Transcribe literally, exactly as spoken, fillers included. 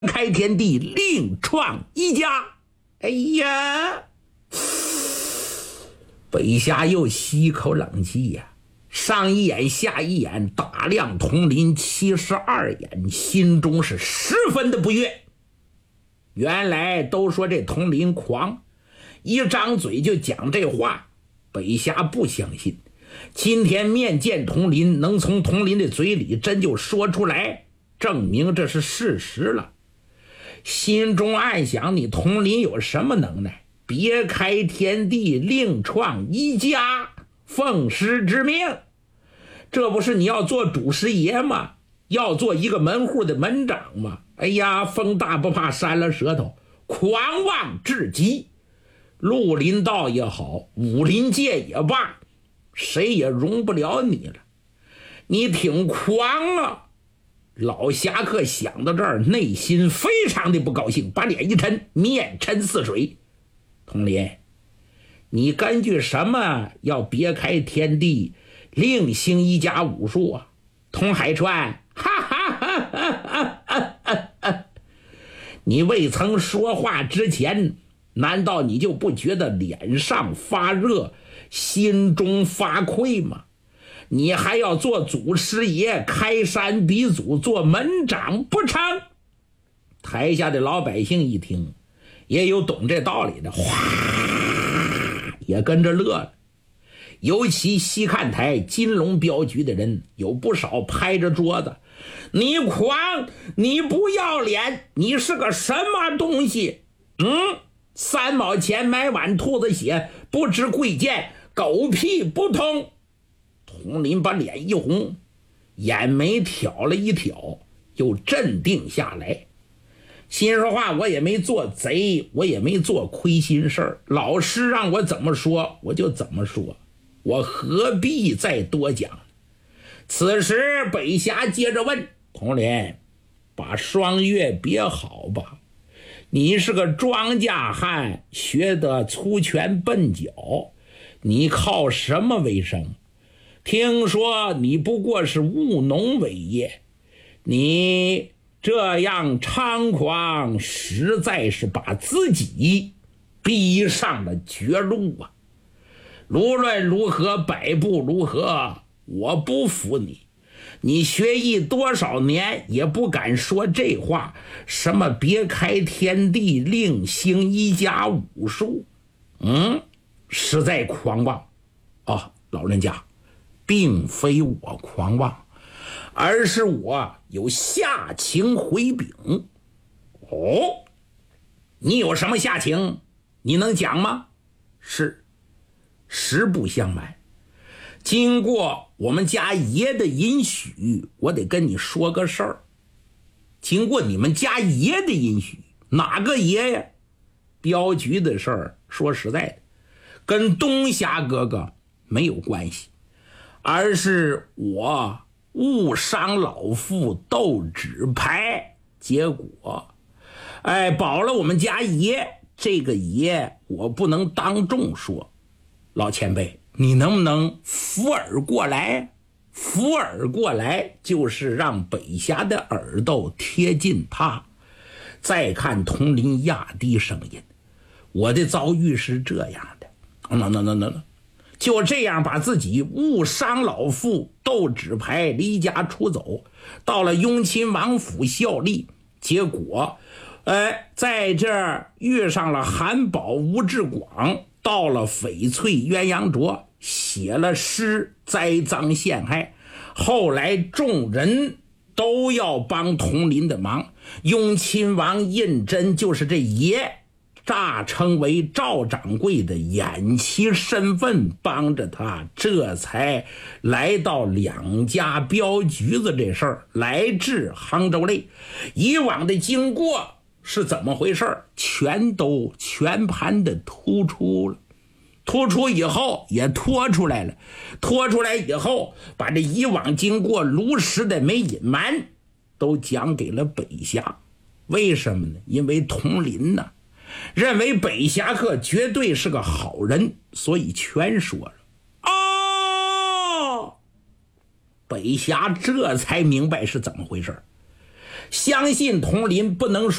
开天地，另创一家。哎呀，北峡又吸一口冷气呀、啊，上一眼下一眼打量佟林七十二眼，心中是十分的不悦。原来都说这佟林狂，一张嘴就讲这话，北峡不相信。今天面见佟林，能从佟林的嘴里真就说出来，证明这是事实了。心中暗想，你佟林有什么能耐？别开天地，另创一家，奉师之命，这不是你要做主师爷吗？要做一个门户的门长吗？哎呀，风大不怕扇了舌头，狂妄至极。绿林道也好，武林界也罢，谁也容不了你了。你挺狂啊！老侠客想到这儿，内心非常的不高兴，把脸一沉，面沉似水。佟林，你根据什么要别开天地，另兴一家武术啊？佟海川，哈哈哈哈哈哈哈！你未曾说话之前，难道你就不觉得脸上发热，心中发愧吗？你还要做祖师爷，开山鼻祖，做门长不成？台下的老百姓一听，也有懂这道理的，哗也跟着乐了。尤其西看台金龙镖局的人有不少拍着桌子，你狂，你不要脸，你是个什么东西？嗯，三毛钱买碗兔子血，不知贵贱，狗屁不通。佟林把脸一红，眼眉挑了一挑，又镇定下来。心说话，我也没做贼，我也没做亏心事儿，老师让我怎么说我就怎么说，我何必再多讲？此时北峡接着问佟林，把双月别好吧，你是个庄稼汉，学得粗拳笨脚，你靠什么为生？听说你不过是务农为业，你这样猖狂，实在是把自己逼上了绝路啊！无论如何，摆布如何，我不服你。你学艺多少年，也不敢说这话，什么别开天地，另兴一家武术，嗯，实在狂妄啊！老人家，并非我狂妄，而是我有下情回禀。哦，你有什么下情？你能讲吗？是，实不相瞒，经过我们家爷的允许，我得跟你说个事儿。经过你们家爷的允许，哪个爷呀？镖局的事儿，说实在的，跟东霞哥哥没有关系，而是我误伤老父斗纸牌，结果哎保了我们家爷。这个爷我不能当众说，老前辈你能不能扶耳过来？扶耳过来就是让北峡的耳朵贴近他。再看佟林压低声音，我的遭遇是这样的，那那那那那就这样把自己误伤老父斗纸牌，离家出走，到了雍亲王府效力，结果呃，在这儿遇上了韩宝、吴志广，到了翡翠鸳鸯镯，写了诗栽赃陷害。后来众人都要帮佟林的忙，雍亲王胤禛就是这爷诈称为赵掌柜的演妻身份，帮着他，这才来到两家镖局子这事儿，来至杭州内。以往的经过是怎么回事，全都全盘的突出了。突出以后也拖出来了，拖出来以后把这以往经过如实的没隐瞒，都讲给了北峡。为什么呢？因为佟林呢认为北侠客绝对是个好人，所以全说了。哦，北峡这才明白是怎么回事。 相信佟林不能